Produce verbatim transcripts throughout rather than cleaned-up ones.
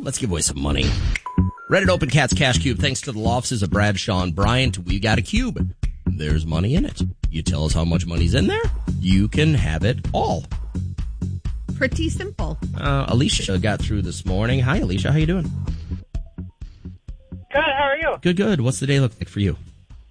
Let's give away some money. Reddit Open Cats Cash Cube. Thanks to the law offices of Brad, Sean, Bryant, we got a cube. There's money in it. You tell us how much money's in there, you can have it all. Pretty simple. Uh, Alicia got through this morning. Hi, Alicia. How you doing? Good. How are you? Good, good. What's the day look like for you?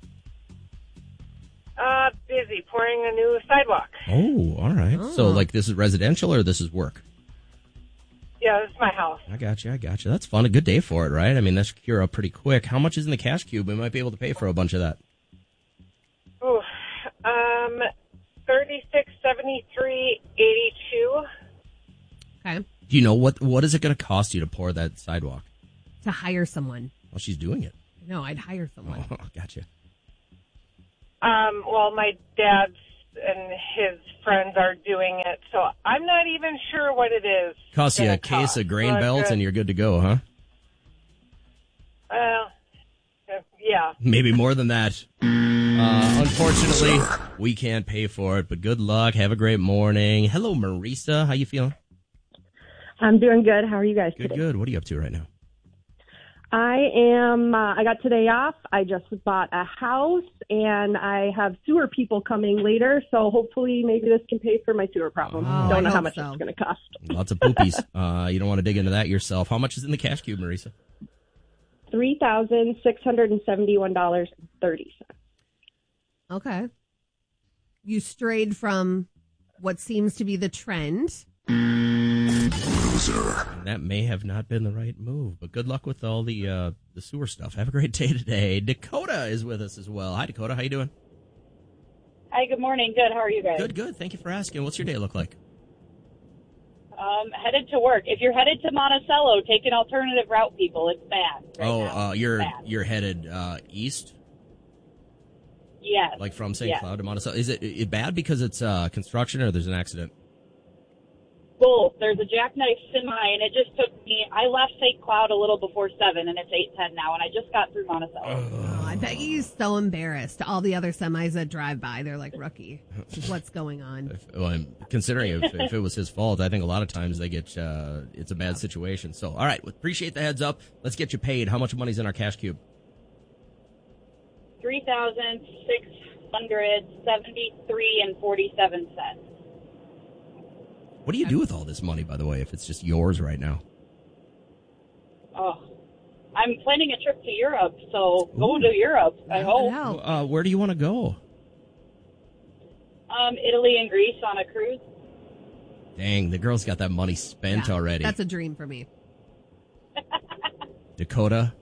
Uh, busy pouring a new sidewalk. Oh, all right. Oh. So, like, this is residential or this is work? Yeah, this is my house. I got you. I got you. That's fun. A good day for it, right? I mean, that should cure up pretty quick. How much is in the cash cube? We might be able to pay for a bunch of that. Ooh, um, thirty-six seventy-three eighty-two. Okay. Do you know what what is it going to cost you to pour that sidewalk? To hire someone. Well, she's doing it. No, I'd hire someone. Oh, gotcha. Um, well, my dad's and his friends are doing it, so I'm not even sure what it is. Costs you a gonna case cost. of grain But, belts uh, and you're good to go, huh? Well, uh, yeah. Maybe more than that. Uh, unfortunately, we can't pay for it, but good luck. Have a great morning. Hello, Marisa. How you feeling? I'm doing good. How are you guys Good, today? good. What are you up to right now? I am, uh, I got today off. I just bought a house, and I have sewer people coming later, so hopefully maybe this can pay for my sewer problem. Oh, Don't I know how hope much so. it's going to cost. Lots of poopies. uh, you don't want to dig into that yourself. How much is in the cash cube, Marisa? three thousand six hundred seventy-one dollars and thirty cents. Okay. You strayed from what seems to be the trend. And that may have not been the right move, but good luck with all the uh, the sewer stuff. Have a great day today. Dakota is with us as well. Hi, Dakota. How you doing? Hi, good morning. Good. How are you guys? Good, good. Thank you for asking. What's your day look like? Um, headed to work. If you're headed to Monticello, take an alternative route, people. It's bad. Right oh, now. uh, you're Bad. you're headed uh, east, Yes. like from Saint Yes. Cloud to Monticello. Is it, it bad because it's uh, construction or there's an accident? Both. There's a jackknife semi, and it just took me. I left Saint Cloud a little before seven, and it's eight ten now, and I just got through Monticello. Oh, I bet he's so embarrassed. All the other semis that drive by, they're like, rookie, what's going on? If, well, I'm considering if, if it was his fault, I think a lot of times they get uh, it's a bad situation. So, all right, appreciate the heads up. Let's get you paid. How much money's in our cash cube? Three thousand six hundred seventy-three and forty-seven cents. What do you do with all this money, by the way, if it's just yours right now? Oh, I'm planning a trip to Europe, so going to Europe. I hope. Help. Uh, where do you want to go? Um, Italy and Greece on a cruise. Dang, the girl's got that money spent Yeah, already. That's a dream for me. Dakota.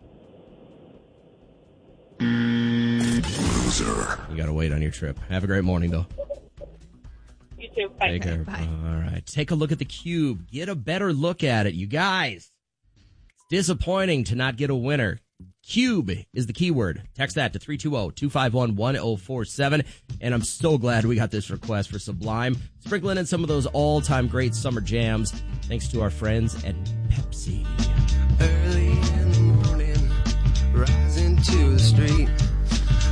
Loser. You got to wait on your trip. Have a great morning, though. You too. Bye. Take care. Bye. All right. Take a look at the cube. Get a better look at it, you guys. It's disappointing to not get a winner. Cube is the keyword. Text that to three two zero, two five one, one zero four seven. And I'm so glad we got this request for Sublime. Sprinkling in some of those all-time great summer jams. Thanks to our friends at Pepsi. Early in the morning, rising to the street.